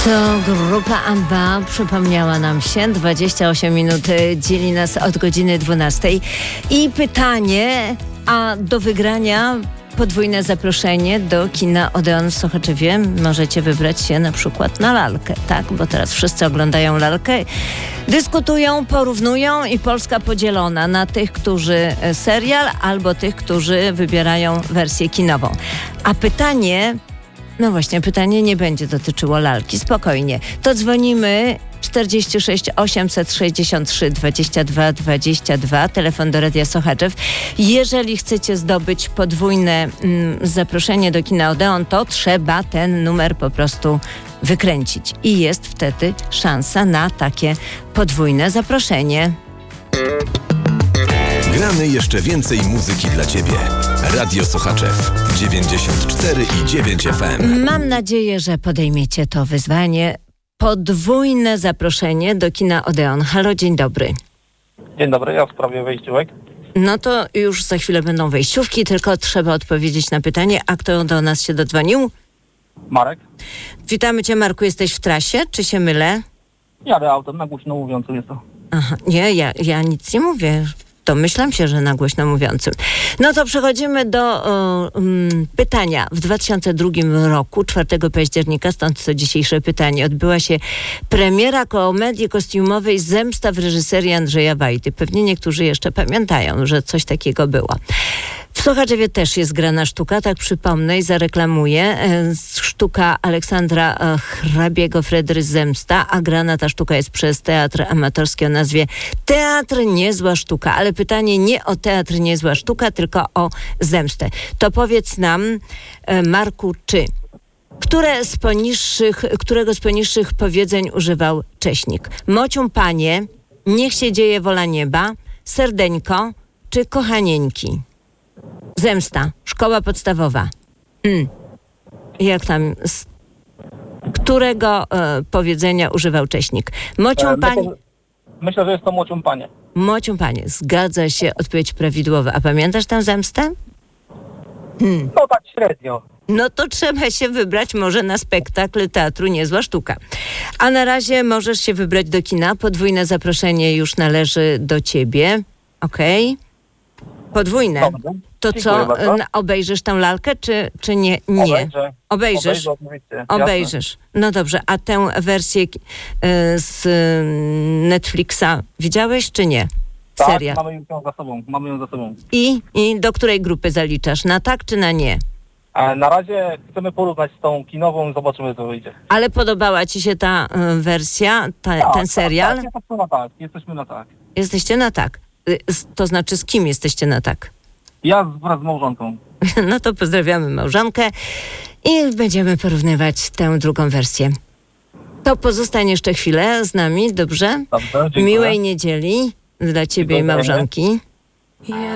To grupa ABBA przypomniała nam się. 28 minut dzieli nas od godziny 12. I pytanie, a do wygrania podwójne zaproszenie do kina Odeon w Sochaczewie. Możecie wybrać się na przykład na lalkę, tak? Bo teraz wszyscy oglądają lalkę, dyskutują, porównują i Polska podzielona na tych, którzy serial, albo tych, którzy wybierają wersję kinową. A pytanie... No właśnie, pytanie nie będzie dotyczyło lalki. Spokojnie. To dzwonimy 46 863 22 22, telefon do Radia Sochaczew. Jeżeli chcecie zdobyć podwójne zaproszenie do kina Odeon, to trzeba ten numer po prostu wykręcić. I jest wtedy szansa na takie podwójne zaproszenie. Gramy jeszcze więcej muzyki dla Ciebie. Radio Sochaczew 94,9 FM. Mam nadzieję, że podejmiecie to wyzwanie. Podwójne zaproszenie do kina Odeon. Halo, dzień dobry. Dzień dobry, ja w sprawie wejściówek. No to już za chwilę będą wejściówki, tylko trzeba odpowiedzieć na pytanie, a kto do nas się dodzwonił? Marek. Witamy Cię, Marku, jesteś w trasie, czy się mylę? Jadę autem, na głośno mówiącym jest to. Aha, nie, ja nic nie mówię. Domyślam się, że na głośno mówiącym. No to przechodzimy do pytania. W 2002 roku, 4 października, stąd to dzisiejsze pytanie, odbyła się premiera komedii kostiumowej Zemsta w reżyserii Andrzeja Wajdy. Pewnie niektórzy jeszcze pamiętają, że coś takiego było. W Sochaczewie też jest grana sztuka, tak przypomnę i zareklamuję. Sztuka Aleksandra Hrabiego Fredry Zemsta, a grana ta sztuka jest przez Teatr Amatorski o nazwie Teatr Niezła Sztuka. Ale pytanie nie o Teatr Niezła Sztuka, tylko o zemstę. To powiedz nam, Marku, którego z poniższych powiedzeń używał Cześnik? Mocium panie, niech się dzieje wola nieba, serdeńko czy kochanieńki? Zemsta, szkoła podstawowa. Jak tam? Którego powiedzenia używał Cześnik? Mocium panie. Myślę, że jest to mocium panie. Mocium panie. Zgadza się, odpowiedź prawidłowa. A pamiętasz tę zemstę? No tak średnio. No to trzeba się wybrać może na spektakl Teatru Niezła Sztuka. A na razie możesz się wybrać do kina. Podwójne zaproszenie już należy do ciebie. Okej. Podwójne. Dobrze. To co, obejrzysz tę lalkę, czy nie? Nie. Obejrzysz? Obejrzysz. No dobrze, a tę wersję z Netflixa widziałeś, czy nie? Tak, Seria. mamy ją za sobą. I do której grupy zaliczasz? Na tak, czy na nie? Na razie chcemy porównać z tą kinową i zobaczymy, co wyjdzie. Ale podobała ci się ta wersja, ten serial? Tak, jesteśmy na tak. Jesteście na tak. To znaczy, z kim jesteście na tak? Ja wraz z małżonką. No to pozdrawiamy małżonkę i będziemy porównywać tę drugą wersję. To pozostań jeszcze chwilę z nami, dobrze? Dobrze, dziękuję. Miłej niedzieli dla ciebie i małżonki.